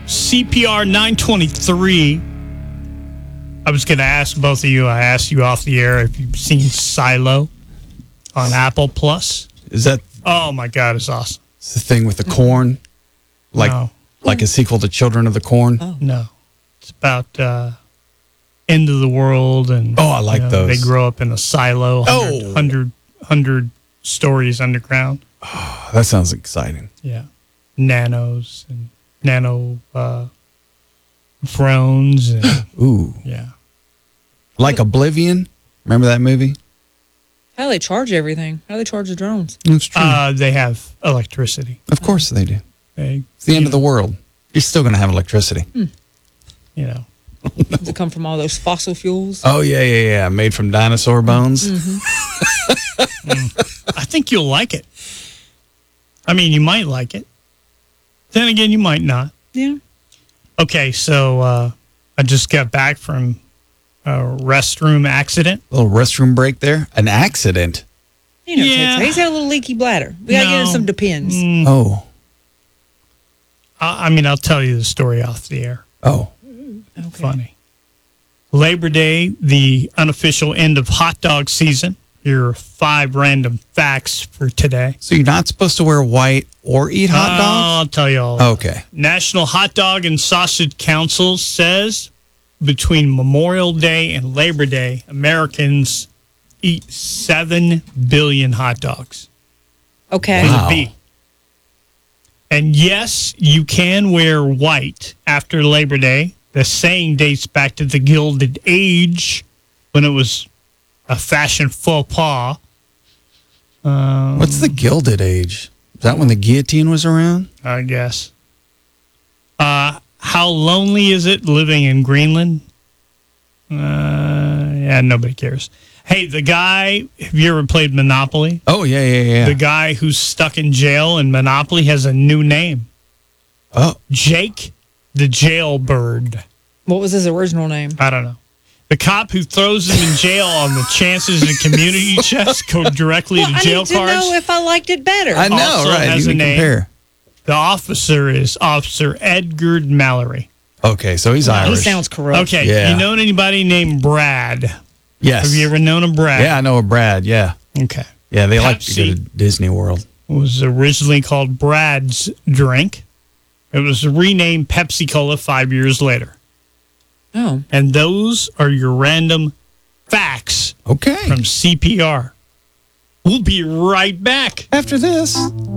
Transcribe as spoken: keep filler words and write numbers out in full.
C P R nine twenty-three. I was going to ask both of you. I asked you off the air if you've seen Silo on Apple Plus. Is that Oh my God, it's awesome. the thing with the corn? Like No. like a sequel to Children of the Corn? Oh. No, it's about uh, end of the world, and Oh, I like you know, those. They grow up in a silo, one hundred, Oh. one hundred, one hundred stories underground. Oh, that sounds exciting. Yeah, nanos and nano uh, drones, and Ooh. yeah. Like Oblivion? Remember that movie? How do they charge everything? How do they charge the drones? That's true. Uh, they have electricity. of course they do. They, It's the end you of the world. You're still going to have electricity. know, You know, Does it come from all those fossil fuels? Oh, yeah, yeah, yeah. Made from dinosaur bones. I think you'll like it. I mean, you might like it. Then again, you might not. Yeah. Okay, so uh, I just got back from a restroom accident. A little restroom break there. An accident. You know, Yeah. he's had a little leaky bladder. We gotta get him No. some Depends. Mm, Oh. I, I mean, I'll tell you the story off the air. Oh. Okay. Funny. Labor Day, the unofficial end of hot dog season. Here are five random facts for today. So you're not supposed to wear white or eat hot Uh, dogs? I'll tell you all. Okay. National Hot Dog and Sausage Council says between Memorial Day and Labor Day, Americans eat seven billion hot dogs. Okay. With Wow. a B. And yes, you can wear white after Labor Day. The saying dates back to the Gilded Age when it was a fashion faux pas. Um, What's the Gilded Age? Is that when the guillotine was around? I guess. Uh, how lonely is it living in Greenland? Uh, yeah, nobody cares. Hey, the guy, have you ever played Monopoly? Oh, yeah, yeah, yeah. The guy who's stuck in jail in Monopoly has a new name. Oh, Jake the Jailbird. What was his original name? I don't know. The cop who throws him in jail on the chances and community chest go directly Well, to I jail need to cards. know if I liked it better. I know, Also right? has You a can name. compare. The officer is Officer Edgar Mallory. Okay, so he's he Irish. sounds corrupt. Okay, Yeah. you know anybody named Brad? Yes. Have you ever known a Brad? Yeah, I know a Brad. Yeah. Okay. Yeah, they like to go Pepsi. to Disney World. Was originally called Brad's Drink. It was renamed Pepsi Cola five years later. Oh. And those are your random facts Okay. from C P R. We'll be right back. After this.